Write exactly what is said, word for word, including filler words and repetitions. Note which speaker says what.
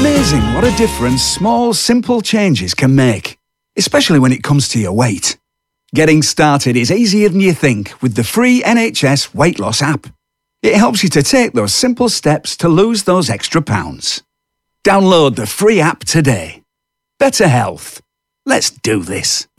Speaker 1: amazing what a difference small, simple changes can make, especially when it comes to your weight. Getting started is easier than you think with the free N H S Weight Loss app. It helps you to take those simple steps to lose those extra pounds. Download the free app today. Better health. Let's do this.